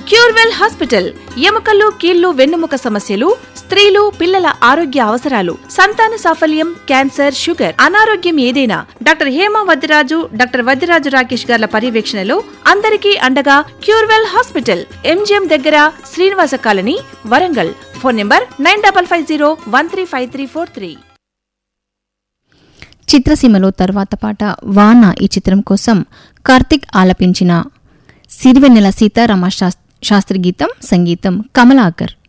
Curewell hospital, ఎముకలు, కీళ్లు, వెన్నుముక సమస్యలు, స్త్రీలు, పిల్లల ఆరోగ్య అవసరాలు, సంతాన సాఫల్యం, క్యాన్సర్, షుగర్, అనారోగ్యం ఏదైనా డాక్టర్ హేమ వద్దిరాజు, డాక్టర్ వద్దిరాజు రాకేష్ గార్ల పర్యవేక్షణలో అందరికీ అండగా క్యూర్వెల్ హాస్పిటల్, ఎంజిఎం దగ్గర, Srinivasa colony, Warangal. Phone number 9550135343. చిత్రసీమలో తర్వాత పాట వాన ఈ చిత్రం కోసం కార్తిక్ ఆలపించిన సిరివెన్నెల సీతారామ శాస్త్రి గీతం, సంగీతం కమలాకర్.